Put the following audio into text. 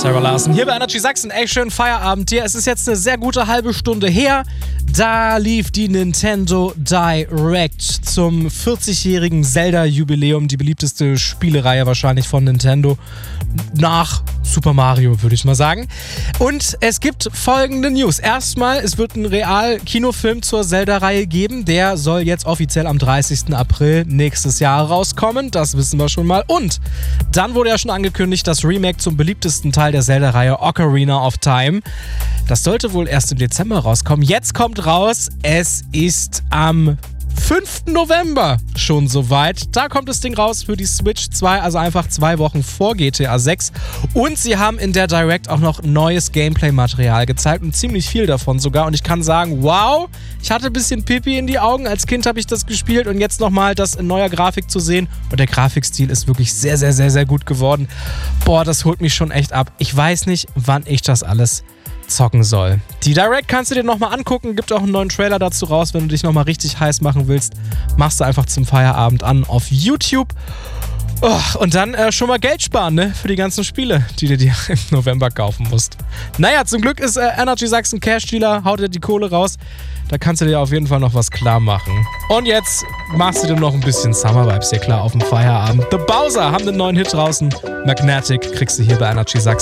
Sarah Larson hier bei Energy Sachsen. Ey, schönen Feierabend dir. Es ist jetzt eine sehr gute halbe Stunde her. Da lief die Nintendo Direct zum 40-jährigen Zelda-Jubiläum. Die beliebteste Spielereihe wahrscheinlich von Nintendo. Nach Super Mario, würde ich mal sagen. Und es gibt folgende News. Erstmal, es wird einen Real-Kinofilm zur Zelda-Reihe geben. Der soll jetzt offiziell am 30. April nächstes Jahr rauskommen. Das wissen wir schon mal. Und dann wurde ja schon angekündigt, das Remake zum beliebtesten Teil der Zelda-Reihe, Ocarina of Time. Das sollte wohl erst im Dezember rauskommen. Jetzt kommt raus, es ist am 5. November schon soweit. Da kommt das Ding raus für die Switch 2, also einfach 2 Wochen vor GTA 6. Und sie haben in der Direct auch noch neues Gameplay-Material gezeigt und ziemlich viel davon sogar. Und ich kann sagen, wow, ich hatte ein bisschen Pipi in die Augen. Als Kind habe ich das gespielt und jetzt nochmal das in neuer Grafik zu sehen. Und der Grafikstil ist wirklich sehr, sehr, sehr, sehr gut geworden. Boah, das holt mich schon echt ab. Ich weiß nicht, wann ich das alles zocken soll. Die Direct kannst du dir nochmal angucken, gibt auch einen neuen Trailer dazu raus, wenn du dich nochmal richtig heiß machen willst. Machst du einfach zum Feierabend an auf YouTube. Oh, und dann schon mal Geld sparen, ne? Für die ganzen Spiele, die du dir im November kaufen musst. Naja, zum Glück ist Energy Sachsen Cash Dealer, haut dir die Kohle raus. Da kannst du dir auf jeden Fall noch was klar machen. Und jetzt machst du dir noch ein bisschen Summer Vibes hier klar auf dem Feierabend. The Bowser haben einen neuen Hit draußen. Magnetic kriegst du hier bei Energy Sachsen.